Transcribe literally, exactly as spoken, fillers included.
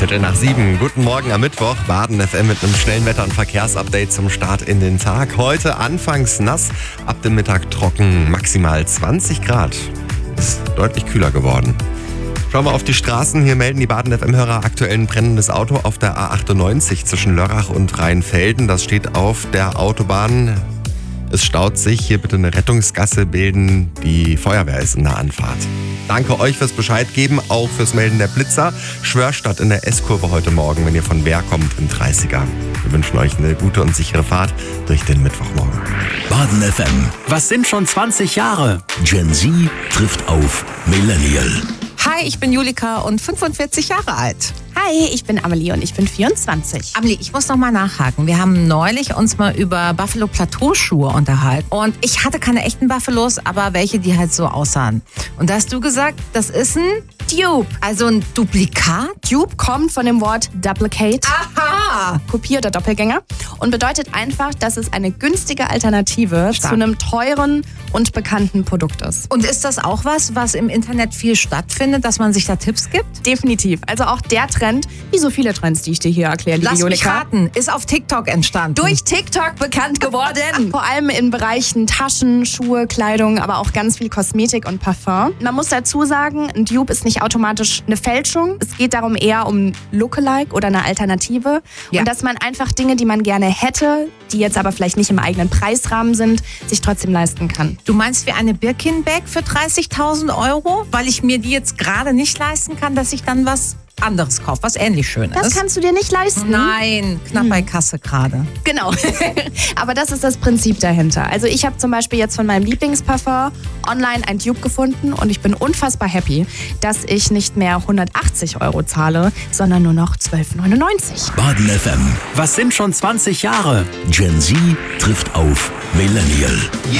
Viertel nach sieben. Guten Morgen am Mittwoch. Baden F M mit einem schnellen Wetter- und Verkehrsupdate zum Start in den Tag. Heute anfangs nass, ab dem Mittag trocken, maximal zwanzig Grad. Ist deutlich kühler geworden. Schauen wir auf die Straßen. Hier melden die Baden F M-Hörer aktuell ein brennendes Auto auf der A achtundneunzig zwischen Lörrach und Rheinfelden. Das steht auf der Autobahn. Es staut sich. Hier bitte eine Rettungsgasse bilden. Die Feuerwehr ist in der Anfahrt. Danke euch fürs Bescheid geben, auch fürs Melden der Blitzer. Schwörstadt in der S-Kurve heute Morgen, wenn ihr von Wehr kommt, im dreißiger. Wir wünschen euch eine gute und sichere Fahrt durch den Mittwochmorgen. Baden F M. Was sind schon zwanzig Jahre? Gen Z trifft auf Millennial. Hi, ich bin Julika und fünfundvierzig Jahre alt. Hi, ich bin Amelie und ich bin vierundzwanzig. Amelie, ich muss noch mal nachhaken. Wir haben neulich uns mal über Buffalo Plateau Schuhe unterhalten. Und ich hatte keine echten Buffalos, aber welche, die halt so aussahen. Und da hast du gesagt, das ist ein Dupe. Also ein Duplikat? Dupe kommt von dem Wort Duplicate. Aha! Kopie oder Doppelgänger. Und bedeutet einfach, dass es eine günstige Alternative Stark. zu einem teuren und bekannten Produkt ist. Und ist das auch was, was im Internet viel stattfindet, dass man sich da Tipps gibt? Definitiv. Also auch der Trend, wie so viele Trends, die ich dir hier erkläre, liebe Lass mich Julika. raten, ist auf TikTok entstanden. Durch TikTok bekannt geworden. Vor allem in Bereichen Taschen, Schuhe, Kleidung, aber auch ganz viel Kosmetik und Parfum. Man muss dazu sagen, ein Dupe ist nicht automatisch eine Fälschung. Es geht darum eher um Lookalike oder eine Alternative. Ja. Und dass man einfach Dinge, die man gerne hätte, die jetzt aber vielleicht nicht im eigenen Preisrahmen sind, sich trotzdem leisten kann. Du meinst wie eine Birkin-Bag für dreißigtausend Euro? Weil ich mir die jetzt gerade nicht leisten kann, dass ich dann was anderes kaufe, was ähnlich schön Das ist. kannst du dir nicht leisten. Nein, knapp bei Kasse gerade. Genau. Aber das ist das Prinzip dahinter. Also ich habe zum Beispiel jetzt von meinem Lieblingsparfum online ein Dupe gefunden und ich bin unfassbar happy, dass ich nicht mehr hundertachtzig Euro zahle, sondern nur noch zwölf neunundneunzig. Baden F M. Was sind schon zwanzig Jahre? Gen Z trifft auf Millennial.